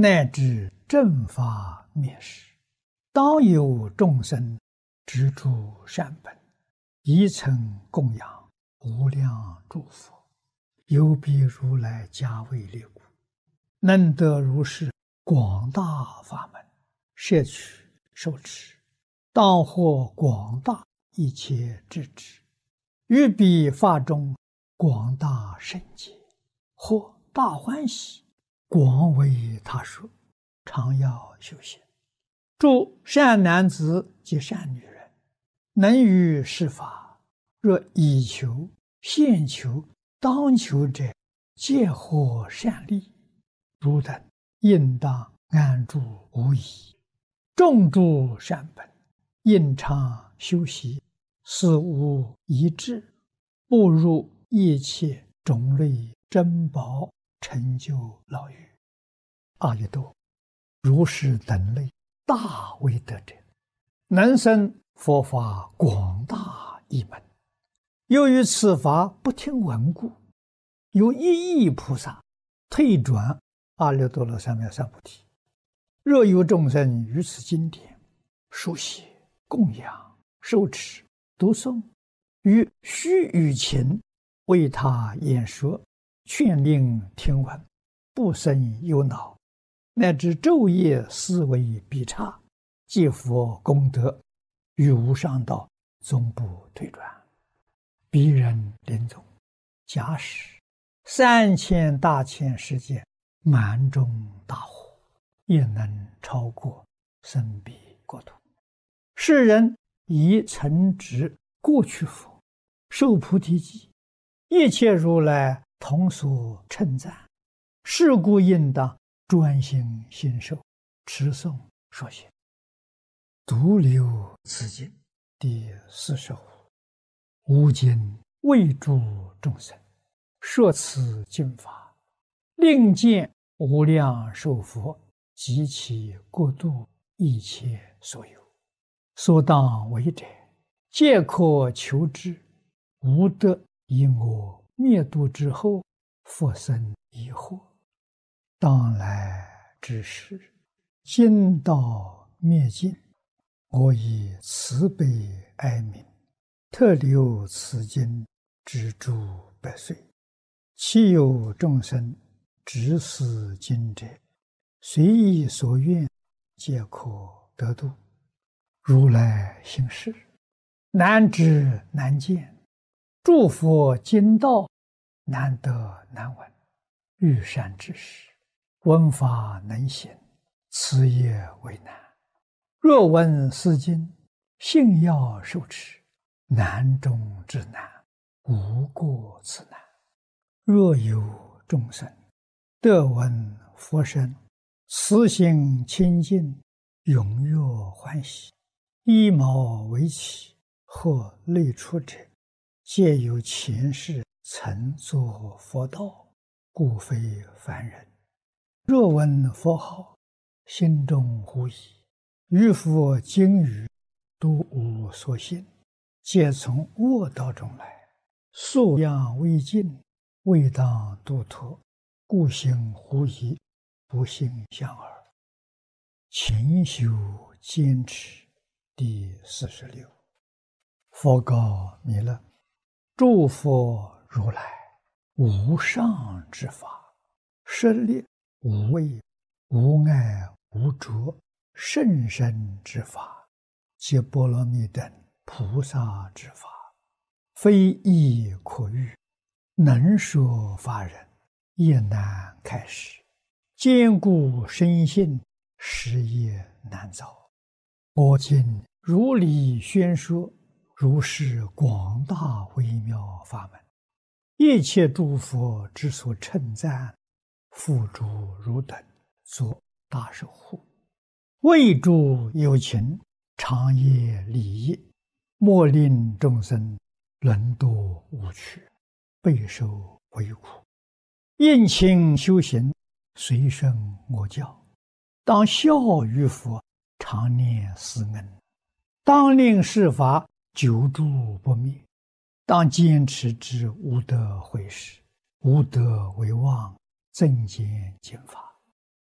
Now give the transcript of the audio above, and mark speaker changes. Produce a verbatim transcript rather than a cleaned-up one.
Speaker 1: 乃至正法灭世，当有众生执著善本，以诚供养无量诸佛，有彼如来加为列故，能得如是广大法门，摄取受持，当获广大一切智智，于彼法中广大圣解，或大欢喜，广为他说，常要修行。诸善男子及善女人，能于是法，若以求、现求、当求者，皆获善利。汝等应当安住无疑，种诸善本，应常修习，死无遗志，步入一切种类珍宝，成就老狱。阿逸多，如是等类大威德者，能生佛法广大一门。由于此法不听闻故，有一亿菩萨退转阿耨多罗三藐三菩提。若有众生于此经典书写、供养、受持、读诵，于须臾前为他演说，劝令听闻，不生忧恼，乃至昼夜思维必差，皆佛功德，于无上道终不退转。彼人临终，假使三千大千世界满中大火，也能超过生彼国土。世人以曾执过去佛，受菩提记，一切如来同所称赞。是故应当专心信受，持诵说学。独留此经第四十五。吾今为诸众生说此经法，令见无量寿佛及其国度一切所有，所当为者，皆可求之，无得因我灭度之后，复生疑惑。当来之时，今道灭尽，我以慈悲哀悯，特留此经之诸百岁。其有众生执此经者，随意所愿，皆可得度。如来行事，难知难见，诸佛经道，难得难闻。欲善知识，闻法能行，此也为难。若闻是经，信要受持，难中之难，无过此难。若有众生得闻佛声，慈心清净，踊跃欢喜，依毛为起，或类出者，皆有前世曾作佛道，故非凡人。若闻佛号，心中狐疑，于佛经语都无所信，皆从恶道中来，素养未尽，未当度脱，故行狐疑，不信相耳。勤修坚持第四十六。佛告弥勒：诸佛如来无上之法，舍利无畏、无碍、无着甚深之法，皆波罗蜜等菩萨之法，非易可喻，能说法人也难开示，坚固深信，实也难造。我今如理宣说，如是广大微妙法门，一切诸佛之所称赞，付诸汝等作大守护，为诸有情，长夜利益，莫令众生沦堕无趣，备受为苦。应勤修行，随顺我教，当效于佛，常念思恩，当令世法久住不灭，当坚持之无得毁失，无得为妄，增减经法。